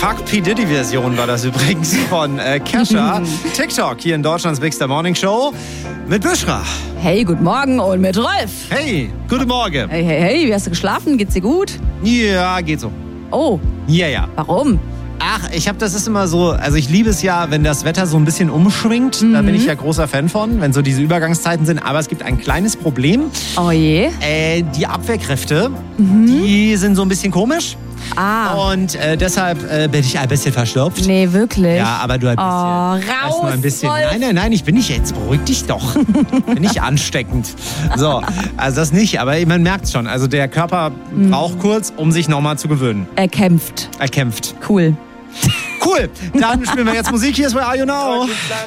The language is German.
Fuck P. Diddy-Version war das übrigens von Kesha. TikTok hier in Deutschlands Big Star Morning Show mit Büschra. Hey, guten Morgen und mit Rolf. Hey, guten Morgen. Hey, wie hast du geschlafen? Geht's dir gut? Ja, geht so. Oh. Ja. Warum? Ach, das ist immer so, also ich liebe es ja, wenn das Wetter so ein bisschen umschwingt. Da bin ich ja großer Fan von, wenn so diese Übergangszeiten sind. Aber es gibt ein kleines Problem. Oh je. Die Abwehrkräfte, die sind so ein bisschen komisch. Und deshalb bin ich ein bisschen verstopft. Nee, wirklich? Ja, aber du ein bisschen. Oh, raus, nur ein bisschen. Wolf. Nein, ich bin nicht jetzt. Beruhig dich doch. Bin nicht ansteckend. So, also das nicht, aber man merkt schon. Also der Körper braucht kurz, um sich nochmal zu gewöhnen. Er kämpft. Er kämpft. Cool. Cool, dann spielen wir jetzt Musik. Hier ist bei Are You Now.